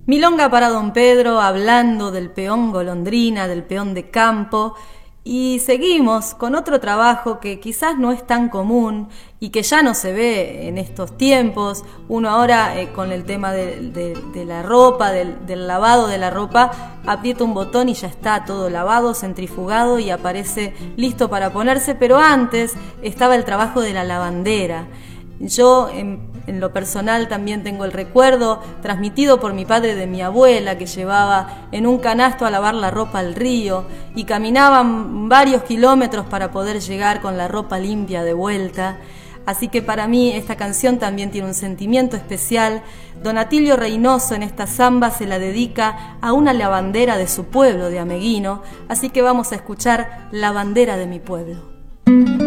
Milonga para Don Pedro, hablando del peón golondrina, del peón de campo, y seguimos con otro trabajo que quizás no es tan común y que ya no se ve en estos tiempos. Uno ahora con el tema de la ropa, del lavado de la ropa, aprieta un botón y ya está todo lavado, centrifugado y aparece listo para ponerse, pero antes estaba el trabajo de la lavandera. Yo en lo personal también tengo el recuerdo transmitido por mi padre de mi abuela, que llevaba en un canasto a lavar la ropa al río y caminaban varios kilómetros para poder llegar con la ropa limpia de vuelta. Así que para mí esta canción también tiene un sentimiento especial. Don Atilio Reynoso en esta samba se la dedica a una lavandera de su pueblo, de Ameguino, así que vamos a escuchar La bandera de mi pueblo.